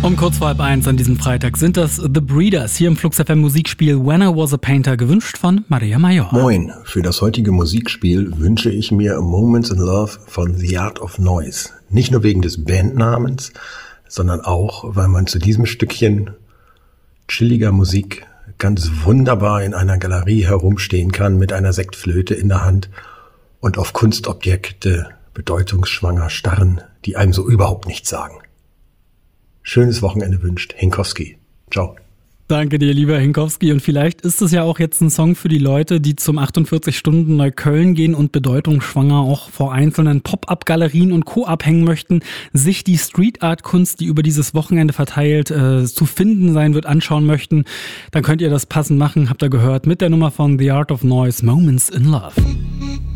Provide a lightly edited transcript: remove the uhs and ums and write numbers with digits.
Um kurz vor 12:30 an diesem Freitag sind das The Breeders hier im Flux FM Musikspiel When I Was a Painter, gewünscht von Maria Major. Moin, für das heutige Musikspiel wünsche ich mir Moments in Love von The Art of Noise. Nicht nur wegen des Bandnamens, sondern auch, weil man zu diesem Stückchen chilliger Musik ganz wunderbar in einer Galerie herumstehen kann mit einer Sektflöte in der Hand und auf Kunstobjekte bedeutungsschwanger starren, die einem so überhaupt nichts sagen. Schönes Wochenende wünscht Hinkowski. Ciao. Danke dir, lieber Hinkowski. Und vielleicht ist es ja auch jetzt ein Song für die Leute, die zum 48 Stunden Neukölln gehen und bedeutungsschwanger auch vor einzelnen Pop-Up-Galerien und Co. abhängen möchten, sich die Street-Art-Kunst, die über dieses Wochenende verteilt zu finden sein wird, anschauen möchten. Dann könnt ihr das passend machen, habt ihr gehört, mit der Nummer von The Art of Noise, Moments in Love.